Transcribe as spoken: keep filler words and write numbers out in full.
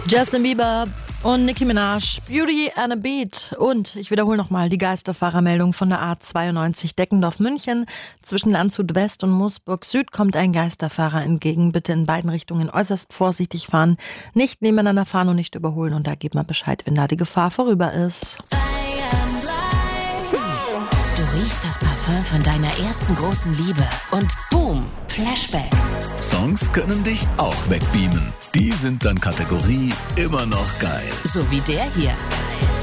Justin Bieber und Nicki Minaj, Beauty and a Beat. Und ich wiederhole nochmal die Geisterfahrermeldung von der A zweiundneunzig Deckendorf München. Zwischen Landshut West und Moosburg Süd kommt ein Geisterfahrer entgegen. Bitte in beiden Richtungen äußerst vorsichtig fahren, nicht nebeneinander fahren und nicht überholen. Und da gebt mal Bescheid, wenn da die Gefahr vorüber ist. Du riechst das Parfum von deiner ersten großen Liebe und boom, Flashback. Songs können dich auch wegbeamen. Die sind dann Kategorie immer noch geil. So wie der hier.